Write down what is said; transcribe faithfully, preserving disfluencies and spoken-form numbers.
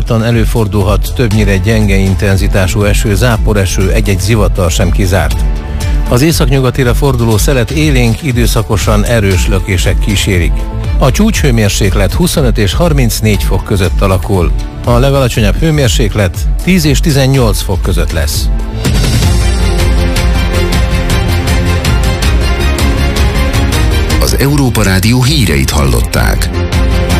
Nyugaton előfordulhat többnyire gyenge intenzitású eső, záporeső, egy-egy zivatar sem kizárt. Az északnyugatira forduló szelet élénk, időszakosan erős lökések kísérik. A csúcshőmérséklet huszonöt és harmincnégy fok között alakul. A legalacsonyabb hőmérséklet tíz és tizennyolc fok között lesz. Az Európa Rádió híreit hallották.